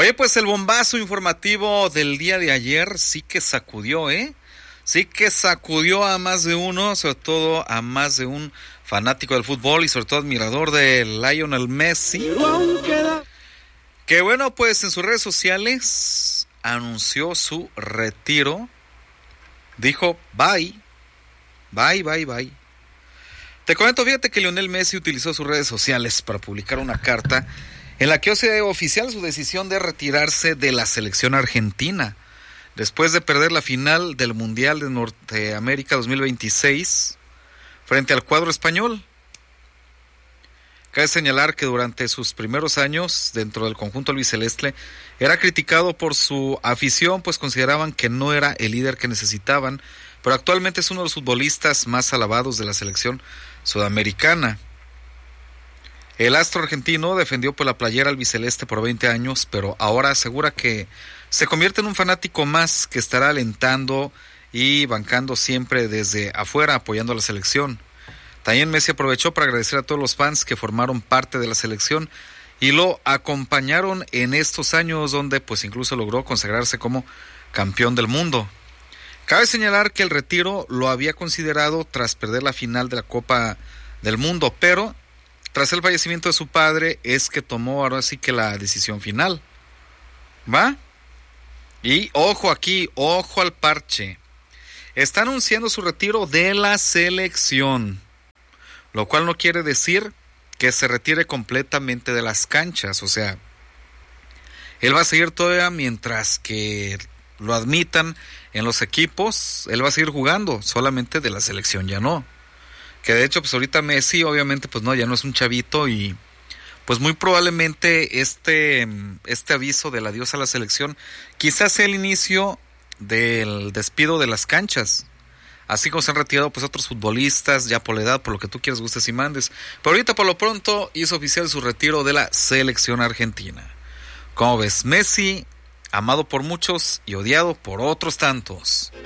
Oye, pues el bombazo informativo del día de ayer sí que sacudió, ¿eh? Sí que sacudió a más de uno, sobre todo a más de un fanático del fútbol y sobre todo admirador de Lionel Messi. Que bueno, pues en sus redes sociales anunció su retiro. Dijo bye. Te comento, fíjate que Lionel Messi utilizó sus redes sociales para publicar una carta en la que hace oficial su decisión de retirarse de la selección argentina después de perder la final del Mundial de Norteamérica 2026 frente al cuadro español. Cabe señalar que durante sus primeros años dentro del conjunto albiceleste era criticado por su afición, pues consideraban que no era el líder que necesitaban, pero actualmente es uno de los futbolistas más alabados de la selección sudamericana. El astro argentino defendió por la playera albiceleste por 20 años, pero ahora asegura que se convierte en un fanático más que estará alentando y bancando siempre desde afuera, apoyando a la selección. También Messi aprovechó para agradecer a todos los fans que formaron parte de la selección y lo acompañaron en estos años donde pues incluso logró consagrarse como campeón del mundo. Cabe señalar que el retiro lo había considerado tras perder la final de la Copa del Mundo, pero tras el fallecimiento de su padre es que tomó ahora sí que la decisión final. ¿Va? Y ojo aquí, ojo al parche. Está anunciando su retiro de la selección, lo cual no quiere decir que se retire completamente de las canchas. O sea, él va a seguir todavía mientras que lo admitan en los equipos, él va a seguir jugando, solamente de la selección ya no. Que de hecho pues ahorita Messi obviamente pues no, ya no es un chavito y pues muy probablemente este aviso del adiós a la selección quizás sea el inicio del despido de las canchas. Así como se han retirado pues otros futbolistas ya por la edad, por lo que tú quieras, gustes y mandes. Pero ahorita por lo pronto hizo oficial su retiro de la selección argentina. ¿Cómo ves? Messi, amado por muchos y odiado por otros tantos.